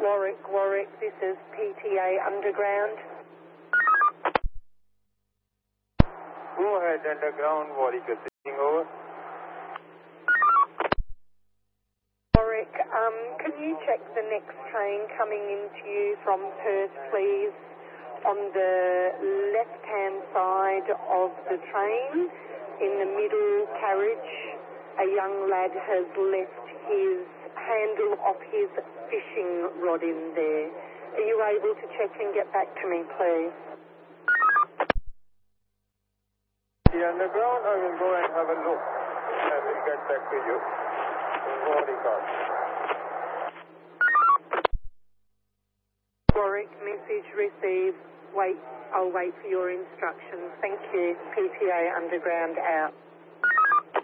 Warwick, this is PTA Underground. Go ahead, Underground, Warwick is taking over. Warwick, can you check the next train coming into you from Perth, please? On the left-hand side of the train, in the middle carriage, a young lad has left his handle of his fishing rod in there. Are you able to check and get back to me, please? The Underground, I will go and have a look. I will get back to you. Warwick, message received. Wait, I'll wait for your instructions. Thank you. PTA Underground out.